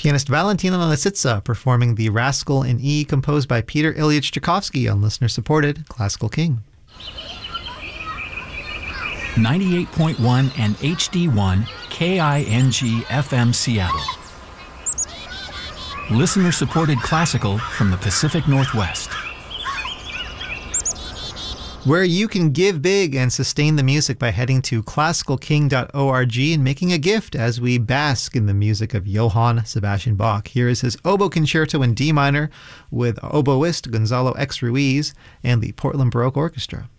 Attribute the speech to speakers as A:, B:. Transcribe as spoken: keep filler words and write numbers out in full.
A: Pianist Valentina Lisitsa performing the Rascal in E, composed by Peter Ilyich Tchaikovsky on listener-supported Classical King.
B: ninety-eight point one and H D one K I N G F M Seattle. Listener-supported classical from the Pacific Northwest.
A: Where you can give big and sustain the music by heading to classical king dot org and making a gift as we bask in the music of Johann Sebastian Bach. Here is his Oboe Concerto in D minor with oboist Gonzalo X. Ruiz and the Portland Baroque Orchestra.